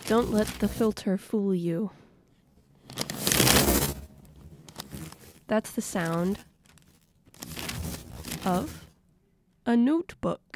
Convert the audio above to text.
Don't let the filter fool you. That's the sound of a notebook.